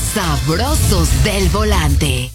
sabrosos del volante.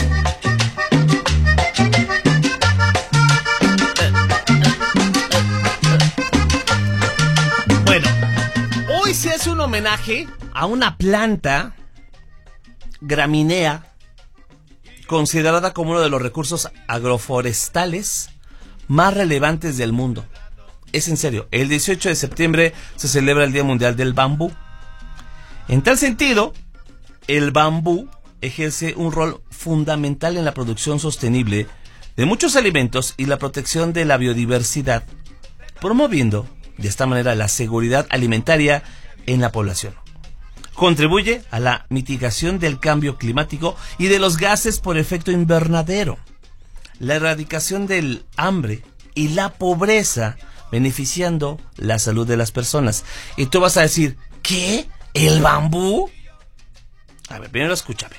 Bueno, hoy se hace un homenaje a una planta gramínea considerada como uno de los recursos agroforestales más relevantes del mundo. Es en serio, el 18 de septiembre se celebra el Día Mundial del Bambú. En tal sentido, el bambú ejerce un rol fundamental en la producción sostenible de muchos alimentos y la protección de la biodiversidad, promoviendo de esta manera la seguridad alimentaria en la población. Contribuye a la mitigación del cambio climático y de los gases por efecto invernadero, la erradicación del hambre y la pobreza, beneficiando la salud de las personas. Y tú vas a decir, ¿qué? ¿El bambú? A ver, primero escúchame.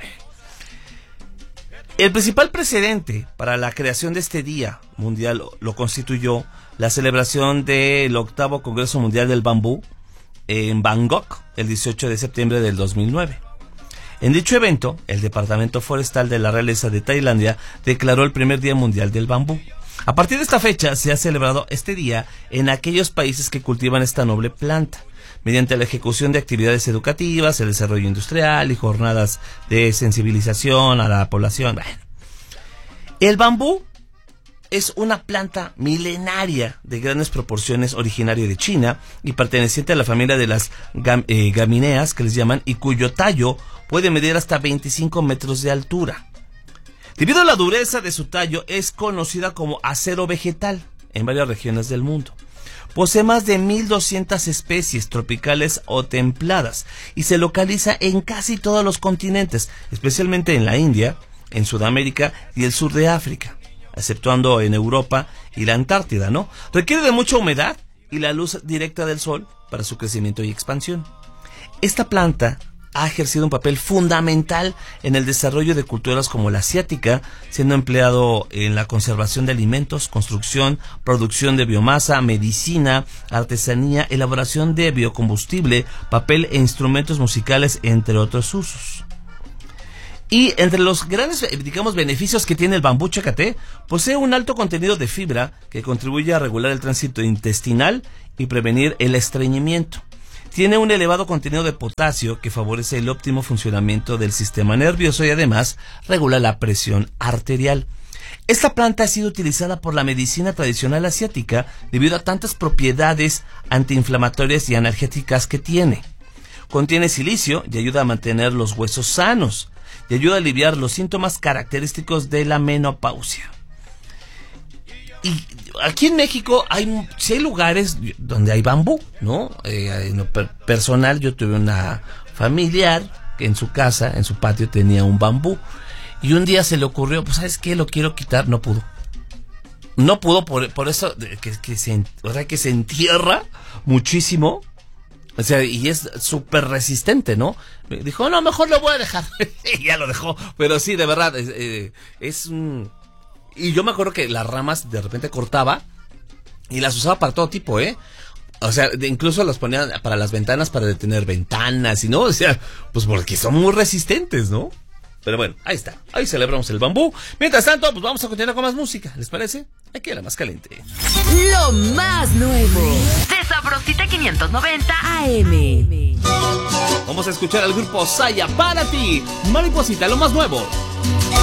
El principal precedente para la creación de este Día Mundial lo constituyó la celebración del 8º Congreso Mundial del Bambú en Bangkok, el 18 de septiembre del 2009. En dicho evento, el Departamento Forestal de la Realeza de Tailandia declaró el primer Día Mundial del Bambú. A partir de esta fecha se ha celebrado este día en aquellos países que cultivan esta noble planta, mediante la ejecución de actividades educativas, el desarrollo industrial y jornadas de sensibilización a la población. Bueno, el bambú es una planta milenaria de grandes proporciones, originaria de China y perteneciente a la familia de las gramíneas, que les llaman, y cuyo tallo puede medir hasta 25 metros de altura. Debido a la dureza de su tallo, es conocida como acero vegetal en varias regiones del mundo. Posee más de 1,200 especies tropicales o templadas y se localiza en casi todos los continentes, especialmente en la India, en Sudamérica y el sur de África, exceptuando en Europa y la Antártida, ¿no? Requiere de mucha humedad y la luz directa del sol para su crecimiento y expansión. Esta planta ha ejercido un papel fundamental en el desarrollo de culturas como la asiática, siendo empleado en la conservación de alimentos, construcción, producción de biomasa, medicina, artesanía, elaboración de biocombustible, papel e instrumentos musicales, entre otros usos. Y entre los grandes, beneficios que tiene el bambú, chécate, posee un alto contenido de fibra que contribuye a regular el tránsito intestinal y prevenir el estreñimiento. Tiene un elevado contenido de potasio que favorece el óptimo funcionamiento del sistema nervioso y además regula la presión arterial. Esta planta ha sido utilizada por la medicina tradicional asiática debido a tantas propiedades antiinflamatorias y analgésicas que tiene. Contiene silicio y ayuda a mantener los huesos sanos y ayuda a aliviar los síntomas característicos de la menopausia. Y aquí en México sí hay lugares donde hay bambú, ¿no? En lo personal, yo tuve una familiar que en su casa, en su patio, tenía un bambú. Y un día se le ocurrió, pues, ¿sabes qué? Lo quiero quitar. No pudo. No pudo por eso que se entierra muchísimo. O sea, y es súper resistente, ¿no? Me dijo, no, mejor lo voy a dejar. Y ya lo dejó. Pero sí, de verdad, es un... Y yo me acuerdo que las ramas de repente cortaba y las usaba para todo tipo, ¿eh? O sea, incluso las ponía para las ventanas, para detener ventanas y no, o sea, pues porque son muy resistentes, ¿no? Pero bueno, ahí está, ahí celebramos el bambú. Mientras tanto, pues vamos a continuar con más música, ¿les parece? Aquí a la más caliente. Lo más nuevo de Sabrosita 590 AM. Vamos a escuchar al grupo Saya para ti. Mariposita, lo más nuevo.